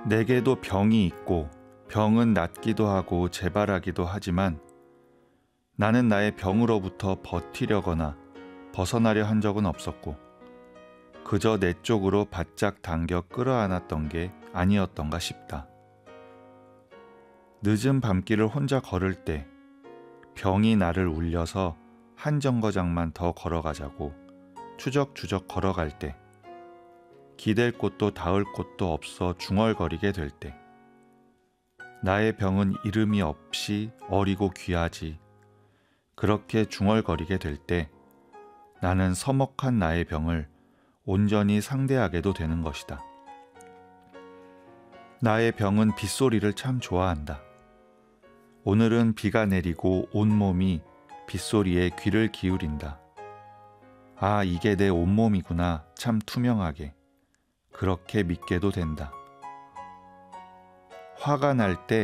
내게도 병이 있고 병은 낫기도 하고 재발하기도 하지만 나는 나의 병으로부터 버티려거나 벗어나려 한 적은 없었고 그저 내 쪽으로 바짝 당겨 끌어안았던 게 아니었던가 싶다. 늦은 밤길을 혼자 걸을 때 병이 나를 울려서 한 정거장만 더 걸어가자고 추적추적 걸어갈 때 기댈 곳도 닿을 곳도 없어 중얼거리게 될 때 나의 병은 이름이 없이 어리고 귀하지 그렇게 중얼거리게 될 때 나는 서먹한 나의 병을 온전히 상대하게도 되는 것이다. 나의 병은 빗소리를 참 좋아한다. 오늘은 비가 내리고 온몸이 빗소리에 귀를 기울인다. 아, 이게 내 온몸이구나. 참 투명하게. 그렇게 믿게도 된다. 화가 날 때